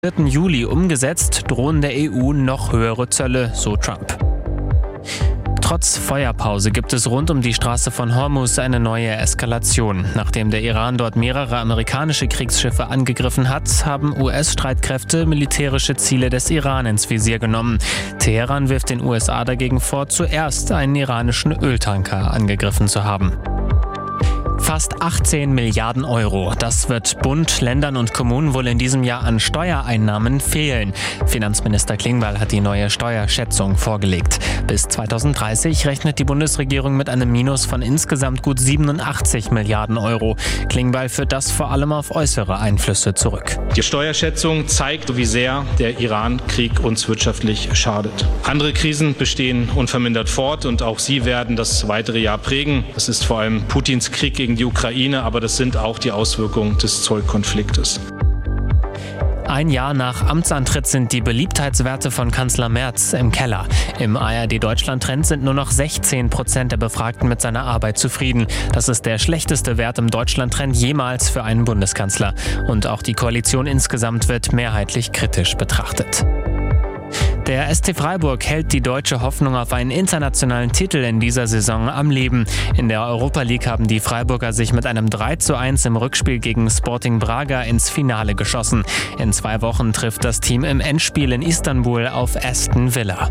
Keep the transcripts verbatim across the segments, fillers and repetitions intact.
vierten Juli umgesetzt, drohen der E U noch höhere Zölle, so Trump. Trotz Feuerpause gibt es rund um die Straße von Hormuz eine neue Eskalation. Nachdem der Iran dort mehrere amerikanische Kriegsschiffe angegriffen hat, haben U S-Streitkräfte militärische Ziele des Iran ins Visier genommen. Teheran wirft den U S A dagegen vor, zuerst einen iranischen Öltanker angegriffen zu haben. Fast achtzehn Milliarden Euro. Das wird Bund, Ländern und Kommunen wohl in diesem Jahr an Steuereinnahmen fehlen. Finanzminister Klingbeil hat die neue Steuerschätzung vorgelegt. Bis zweitausenddreißig rechnet die Bundesregierung mit einem Minus von insgesamt gut siebenundachtzig Milliarden Euro. Klingbeil führt das vor allem auf äußere Einflüsse zurück. Die Steuerschätzung zeigt, wie sehr der Iran-Krieg uns wirtschaftlich schadet. Andere Krisen bestehen unvermindert fort und auch sie werden das weitere Jahr prägen. Das ist vor allem Putins Krieg gegen die Ukraine, aber das sind auch die Auswirkungen des Zollkonfliktes. Ein Jahr nach Amtsantritt sind die Beliebtheitswerte von Kanzler Merz im Keller. Im A R D-Deutschland-Trend sind nur noch sechzehn Prozent der Befragten mit seiner Arbeit zufrieden. Das ist der schlechteste Wert im Deutschland-Trend jemals für einen Bundeskanzler. Und auch die Koalition insgesamt wird mehrheitlich kritisch betrachtet. Der S C Freiburg hält die deutsche Hoffnung auf einen internationalen Titel in dieser Saison am Leben. In der Europa League haben die Freiburger sich mit einem drei zu eins im Rückspiel gegen Sporting Braga ins Finale geschossen. In zwei Wochen trifft das Team im Endspiel in Istanbul auf Aston Villa.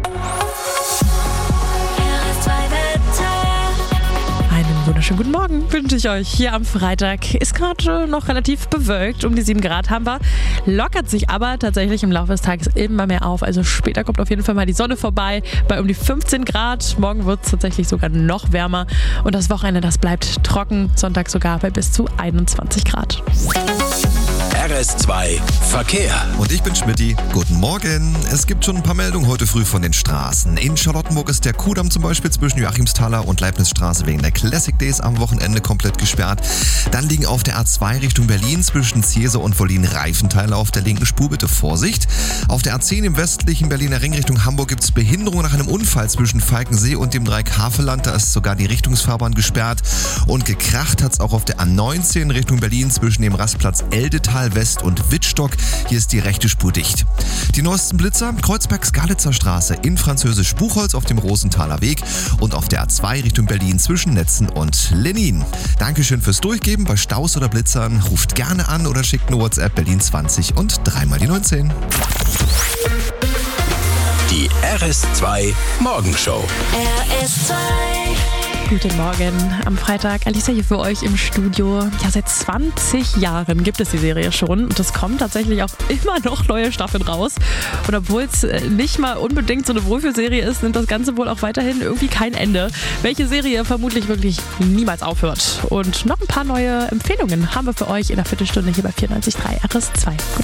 Einen wunderschönen guten Morgen wünsche ich euch hier am Freitag. Ist gerade noch relativ bewölkt, um die sieben Grad haben wir. Lockert sich aber tatsächlich im Laufe des Tages immer mehr auf. Also später kommt auf jeden Fall mal die Sonne vorbei bei um die fünfzehn Grad. Morgen wird es tatsächlich sogar noch wärmer. Und das Wochenende, das bleibt trocken. Sonntag sogar bei bis zu einundzwanzig Grad. R S zwei Verkehr. Und ich bin Schmidti. Guten Morgen. Es gibt schon ein paar Meldungen heute früh von den Straßen. In Charlottenburg ist der Kudamm zum Beispiel zwischen Joachimsthaler und Leibnizstraße wegen der Classic Days am Wochenende komplett gesperrt. Dann liegen auf der A zwei Richtung Berlin zwischen Ziese und Wollin Reifenteile auf der linken Spur. Bitte Vorsicht. Auf der A zehn im westlichen Berliner Ring Richtung Hamburg gibt es Behinderung nach einem Unfall zwischen Falkensee und dem Dreieck-Havelland. Da ist sogar die Richtungsfahrbahn gesperrt. Und gekracht hat es auch auf der A neunzehn Richtung Berlin zwischen dem Rastplatz Eldetal West und Wittstock. Hier ist die rechte Spur dicht. Die neuesten Blitzer: Kreuzberg-Skalitzer Straße in Französisch Buchholz auf dem Rosenthaler Weg und auf der A zwei Richtung Berlin zwischen Netzen und Lenin. Dankeschön fürs Durchgeben. Bei Staus oder Blitzern ruft gerne an oder schickt eine WhatsApp Berlin zwanzig und dreimal die neunzehn. Die R S zwei Morgenshow. R S zwei. Guten Morgen am Freitag. Alisa hier für euch im Studio. Ja, seit zwanzig Jahren gibt es die Serie schon und es kommen tatsächlich auch immer noch neue Staffeln raus. Und obwohl es nicht mal unbedingt so eine Wohlfühlserie ist, nimmt das Ganze wohl auch weiterhin irgendwie kein Ende. Welche Serie vermutlich wirklich niemals aufhört. Und noch ein paar neue Empfehlungen haben wir für euch in der Viertelstunde hier bei vierundneunzig Komma drei R S zwei.